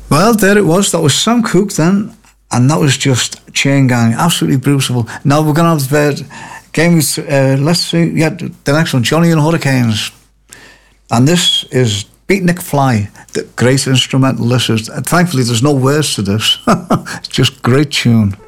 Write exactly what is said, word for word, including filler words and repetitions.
Well, there it was. That was Sam Cooke then, and that was just Chain Gang. Absolutely beautiful. Now we're going to have the games. Uh, let's see. Yeah, the next one, Johnny and Hurricanes. And this is Beatnik Fly, the great instrumental. This is, thankfully, there's no words to this. It's just great tune.